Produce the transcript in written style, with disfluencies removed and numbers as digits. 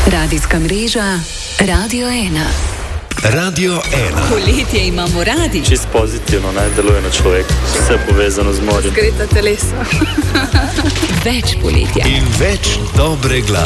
Radijska mreža Radio 1. Radio 1. Poletje imamo radi. Čist pozitivno, naj deluje na človeka. Vse povezano z morjem. Zgreta telesa. Več poletja. In več dobre glasbe.